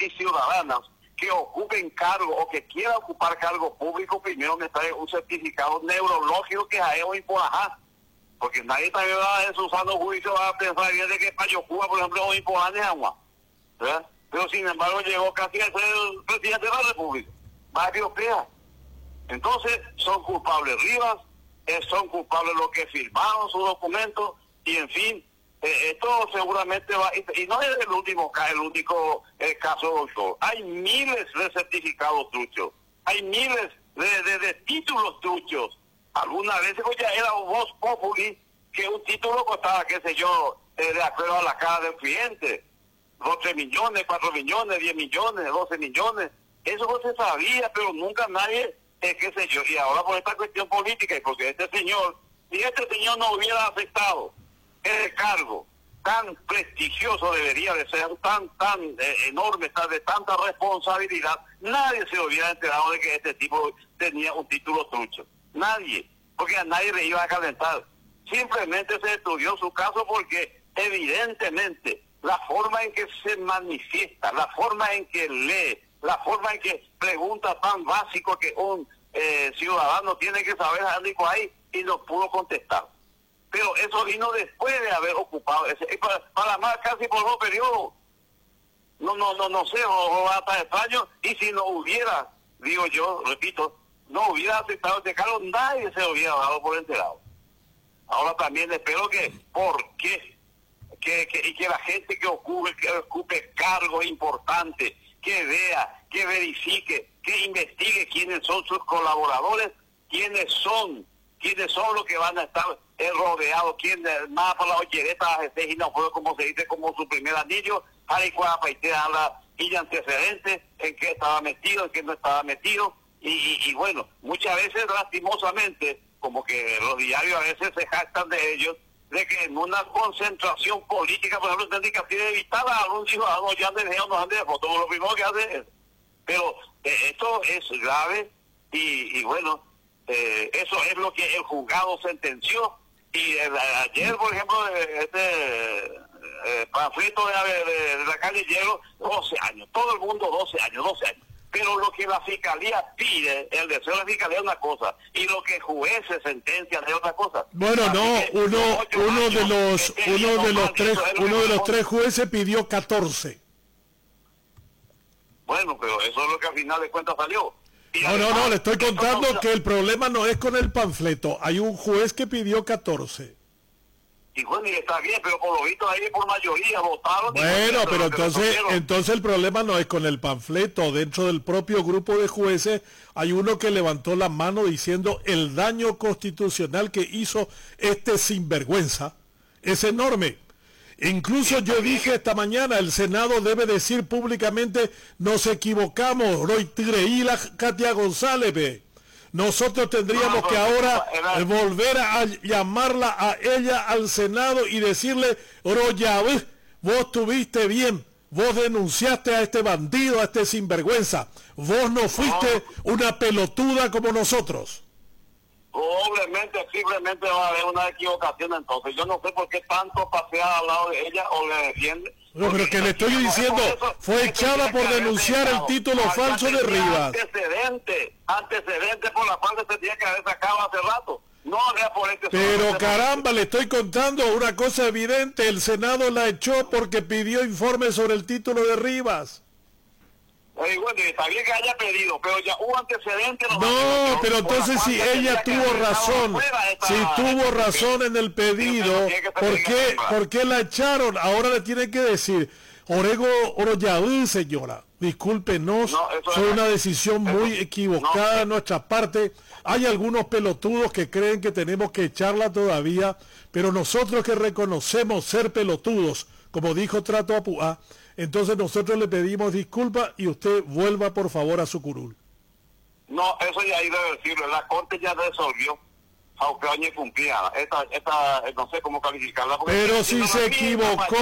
y ciudadanas que ocupen cargo o que quieran ocupar cargo público, primero me trae un certificado neurológico que es o impolajá. Porque nadie también va en su sano juicio va a pensar bien de que Payocuba, por ejemplo, o impolajá es agua. ¿Verdad? Pero sin embargo llegó casi a ser el presidente de la República. Va a Dios. Entonces son culpables Rivas, son culpables los que firmaron su documento y en fin, esto seguramente va, y no es el único caso, doctor. Hay miles de certificados truchos, hay miles de títulos truchos. Algunas veces pues ya era un voz populi que un título costaba, qué sé yo, de acuerdo a la cara del cliente, 12 millones, 4 millones, 10 millones, 12 millones. Eso no se sabía, pero nunca nadie, qué sé yo. Y ahora por esta cuestión política, y porque si este señor no hubiera aceptado el cargo tan prestigioso, debería de ser tan enorme, de tanta responsabilidad, nadie se hubiera enterado de que este tipo tenía un título trucho. Nadie, porque a nadie le iba a calentar. Simplemente se estudió su caso porque evidentemente la forma en que se manifiesta, la forma en que lee, la forma en que pregunta tan básico que un ciudadano tiene que saber algo ahí y no pudo contestar. Pero eso vino después de haber ocupado para más casi por 2 periodos. No sé, o hasta extraño, y si no hubiera, digo yo, repito, no hubiera aceptado este cargo, nadie se hubiera dado por enterado. Ahora también espero que la gente que ocupe cargos importantes, que vea, que verifique, que investigue quiénes son sus colaboradores, quiénes son los que van a estar rodeados, quiénes más por la oyereta, y no fue como se dice, como su primer anillo, hay cuál habla y antecedentes, en qué estaba metido, en qué no estaba metido, y bueno, muchas veces lastimosamente, como que los diarios a veces se jactan de ellos, de que en una concentración política, por ejemplo, tendría que evitar a algún ciudadano ya no ande de foto, lo primero que hace es. Pero esto es grave y bueno, eso es lo que el juzgado sentenció. Y ayer, por ejemplo, panfleto de la calle Hielo, 12 años, todo el mundo 12 años. Pero lo que la fiscalía pide, el deseo de la fiscalía es una cosa, y lo que jueces sentencian es otra cosa. Bueno, no, uno de los tres jueces pidió 14. Bueno, pero eso es lo que al final de cuentas salió. No, le estoy contando que el problema no es con el panfleto, hay un juez que pidió 14. Y bueno, y está bien, pero por lo visto ahí por mayoría votaron. Bueno, pero entonces el problema no es con el panfleto. Dentro del propio grupo de jueces hay uno que levantó la mano diciendo el daño constitucional que hizo este sinvergüenza es enorme. Incluso yo dije esta mañana, el Senado debe decir públicamente, nos equivocamos, Roy Tigreí, la Katia González, ve. Nosotros tendríamos que ahora volver a llamarla a ella al Senado y decirle, Roya, vos tuviste bien, vos denunciaste a este bandido, a este sinvergüenza, vos no fuiste una pelotuda como nosotros. Obviamente, simplemente va a haber una equivocación entonces. Yo no sé por qué tanto pasea al lado de ella o le defiende. No, pero que le estoy diciendo, fue echada por denunciar el título falso de Rivas. Antecedente por la cual se tenía que haber sacado hace rato. No había por este. Pero caramba, le estoy contando una cosa evidente. El Senado la echó porque pidió informe sobre el título de Rivas. Bueno, está bien que haya pedido, pero ya hubo antecedentes. No, pero entonces si ella tuvo razón, si tuvo razón en el pedido, ¿por qué la echaron? Ahora le tienen que decir, Oroyaví, señora, discúlpenos, fue una decisión muy equivocada de nuestra parte. Hay algunos pelotudos que creen que tenemos que echarla todavía, pero nosotros que reconocemos ser pelotudos, como dijo Trato Apuá, entonces nosotros le pedimos disculpas y usted vuelva por favor a su curul. No, eso ya iba a decirlo, la Corte ya resolvió, aunque año cumplía, esta no sé cómo calificarla. Pero si se equivocó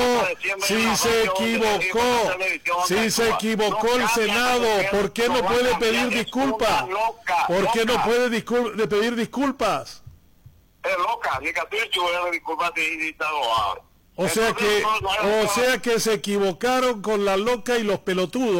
el Senado, ¿por qué no puede pedir disculpas? ¿Por qué no puede pedir disculpas? Es loca, ni Castillo de disculpas y O sea que se equivocaron con la loca y los pelotudos.